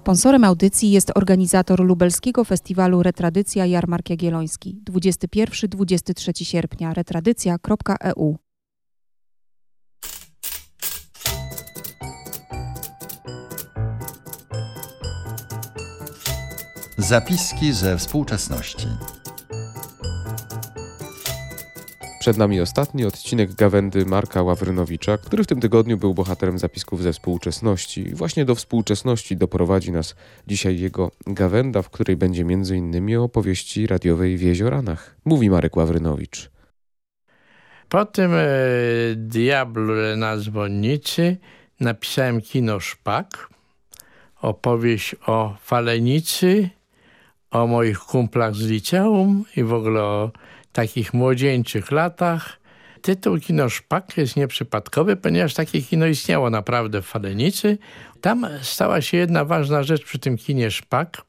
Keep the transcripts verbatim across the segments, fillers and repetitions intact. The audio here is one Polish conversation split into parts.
Sponsorem audycji jest organizator lubelskiego festiwalu Retradycja Jarmark Jagielloński dwudziestego pierwszego do dwudziestego trzeciego sierpnia retradycja kropka e u. Zapiski ze współczesności. Przed nami ostatni odcinek gawędy Marka Ławrynowicza, który w tym tygodniu był bohaterem zapisków ze współczesności. I właśnie do współczesności doprowadzi nas dzisiaj jego gawęda, w której będzie między innymi o opowieści radiowej w Jezioranach. Mówi Marek Ławrynowicz. Po tym e, Diablu na dzwonnicy napisałem Kino Szpak, opowieść o Falenicy, o moich kumplach z liceum i w ogóle o takich młodzieńczych latach. Tytuł Kino Szpak jest nieprzypadkowy, ponieważ takie kino istniało naprawdę w Falenicy. Tam stała się jedna ważna rzecz przy tym kinie Szpak.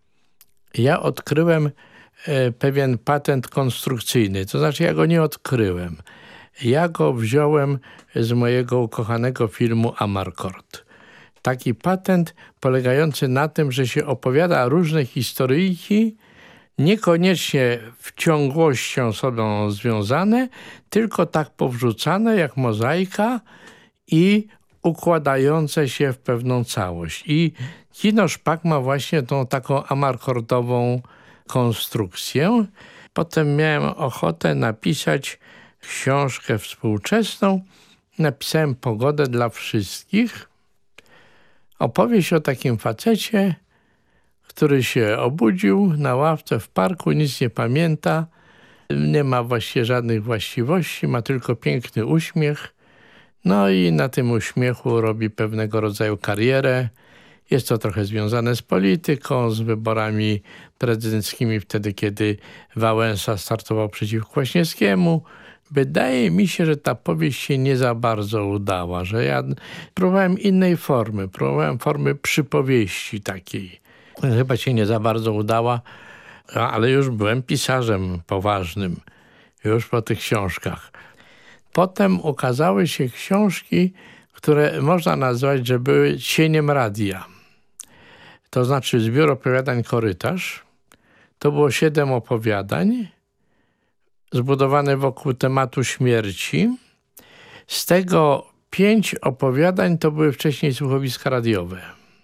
Ja odkryłem e, pewien patent konstrukcyjny, to znaczy ja go nie odkryłem. Ja go wziąłem z mojego ukochanego filmu Amarcord. Taki patent polegający na tym, że się opowiada różne historyjki, niekoniecznie w ciągłością sobą związane, tylko tak powrzucane jak mozaika i układające się w pewną całość. I Kino Szpak ma właśnie tą taką amarkordową konstrukcję. Potem miałem ochotę napisać książkę współczesną. Napisałem Pogodę dla wszystkich. Opowieść o takim facecie, który się obudził na ławce w parku, nic nie pamięta, nie ma właściwie żadnych właściwości, ma tylko piękny uśmiech. No i na tym uśmiechu robi pewnego rodzaju karierę. Jest to trochę związane z polityką, z wyborami prezydenckimi wtedy, kiedy Wałęsa startował przeciw Kwaśniewskiemu. Wydaje mi się, że ta powieść się nie za bardzo udała, że ja próbowałem innej formy, próbowałem formy przypowieści takiej. Chyba się nie za bardzo udała, ale już byłem pisarzem poważnym, już po tych książkach. Potem ukazały się książki, które można nazwać, że były cieniem radia. To znaczy zbiór opowiadań Korytarz. To było siedem opowiadań zbudowane wokół tematu śmierci. Z tego pięć opowiadań to były wcześniej słuchowiska radiowe,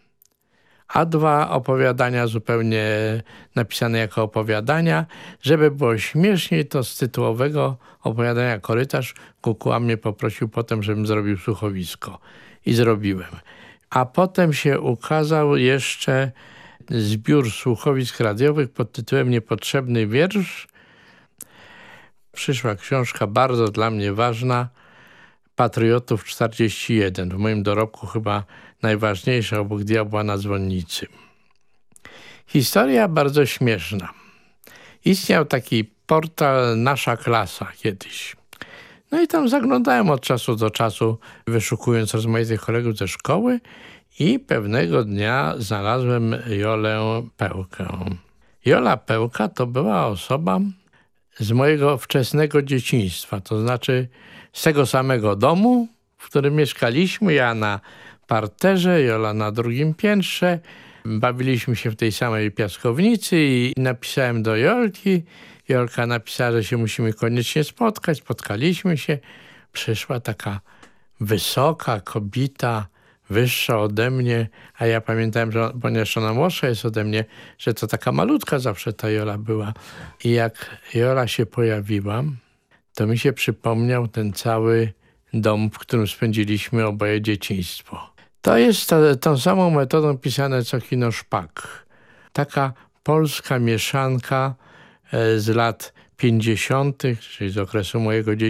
a dwa opowiadania zupełnie napisane jako opowiadania. Żeby było śmieszniej, to z tytułowego opowiadania Korytarz Kukuła mnie poprosił potem, żebym zrobił słuchowisko. I zrobiłem. A potem się ukazał jeszcze zbiór słuchowisk radiowych pod tytułem Niepotrzebny wiersz. Przyszła książka bardzo dla mnie ważna, Patriotów czterdzieści jeden. W moim dorobku chyba najważniejsza obok Diabła na dzwonnicy. Historia bardzo śmieszna. Istniał taki portal Nasza Klasa kiedyś. No i tam zaglądałem od czasu do czasu, wyszukując rozmaitych kolegów ze szkoły i pewnego dnia znalazłem Jolę Pełkę. Jola Pełka to była osoba z mojego wczesnego dzieciństwa, to znaczy z tego samego domu, w którym mieszkaliśmy, ja na parterze, Jola na drugim piętrze. Bawiliśmy się w tej samej piaskownicy i napisałem do Jolki. Jolka napisała, że się musimy koniecznie spotkać. Spotkaliśmy się. Przyszła taka wysoka kobieta, wyższa ode mnie, a ja pamiętałem, że ponieważ ona młodsza jest ode mnie, że to taka malutka zawsze ta Jola była. I jak Jola się pojawiła, to mi się przypomniał ten cały dom, w którym spędziliśmy oboje dzieciństwo. To jest ta, tą samą metodą pisane co Kino Szpak. Taka polska mieszanka z lat pięćdziesiątych, czyli z okresu mojego dzieciństwa,